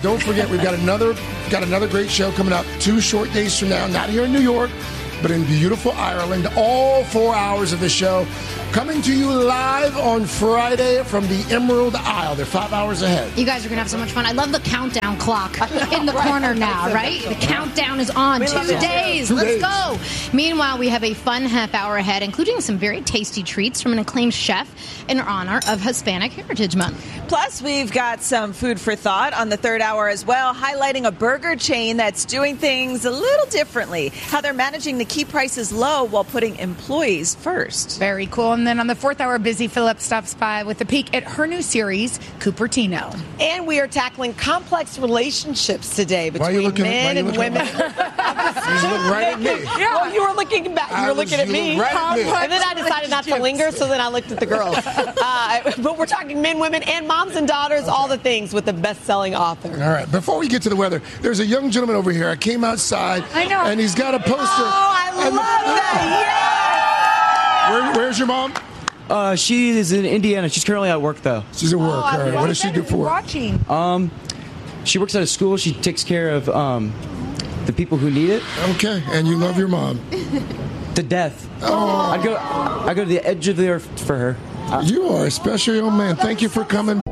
Don't forget, we've got another great show coming up 2 short days from now, not here in New York, but in beautiful Ireland. All 4 hours of the show coming to you live on Friday from the Emerald Isle. They're 5 hours ahead. You guys are going to have so much fun. I love the countdown clock in the corner now, right? The countdown is on. 2 days. Let's go. Meanwhile, we have a fun half hour ahead, including some very tasty treats from an acclaimed chef in honor of Hispanic Heritage Month. Plus, we've got some food for thought on the third hour as well, highlighting a burger chain that's doing things a little differently, how they're managing to keep prices low while putting employees first. Very cool. And then on the fourth hour, Busy Phillips stops by with a peek at her new series, Cupertino. And we are tackling complex relationships today between men and women. You look right at me. Well, you were looking back. You were looking at me. Right at me. And then I decided not to linger, so then I looked at the girls. But we're talking men, women, and moms and daughters, all the things with the best-selling author. All right. Before we get to the weather, there's a young gentleman over here. I came outside. I know. And he's got a poster. Oh, I love that. Where's your mom? She is in Indiana. She's currently at work, though. She's at work. All right. What does she do for work? Watching. She works at a school. She takes care of the people who need it. Okay. And you love your mom? To death. Oh. I go to the edge of the earth for her. You are a special young man. Thank you for coming.